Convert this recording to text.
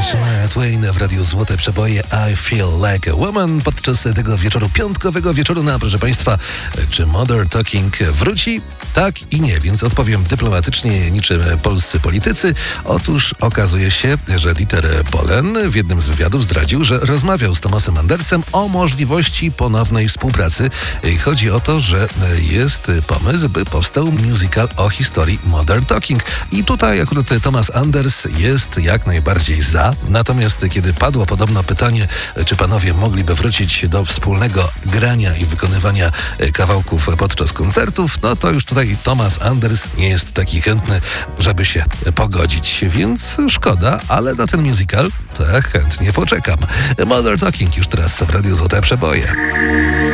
Shania Twain w Radiu Złote Przeboje I Feel Like a Woman podczas tego wieczoru, piątkowego wieczoru. Proszę Państwa, czy Modern Talking wróci? Tak i nie, więc odpowiem dyplomatycznie niczym polscy politycy. Otóż okazuje się, że Dieter Bohlen w jednym z wywiadów zdradził, że rozmawiał z Thomasem Andersem o możliwości ponownej współpracy. Chodzi o to, że jest pomysł, by powstał musical o historii Modern Talking. I tutaj akurat Thomas Anders jest jak najbardziej za. Natomiast kiedy padło podobno pytanie, czy panowie mogliby wrócić do wspólnego grania i wykonywania kawałków podczas koncertów, no to już tutaj Thomas Anders nie jest taki chętny, żeby się pogodzić. Więc szkoda, ale na ten musical tak chętnie poczekam. Modern Talking już teraz w Radiu Złote Przeboje.